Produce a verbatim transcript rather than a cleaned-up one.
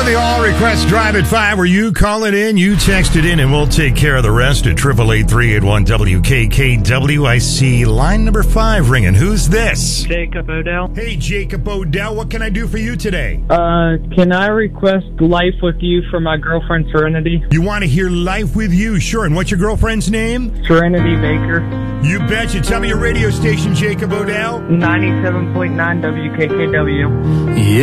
doing the all request drive at five. Where you call it in, you text it in, and we'll take care of the rest at triple eight three eight one W K K W. I see line number five ringing. Who's this? Jacob Odell. Hey, Jacob Odell. What can I do for you today? Uh, can I request Life with You for my girlfriend Serenity? You want to hear Life with You? Sure. And what's your girlfriend's name? Serenity Baker. You betcha. Tell me your radio station, Jacob Odell. ninety-seven point nine W K K W. Yeah.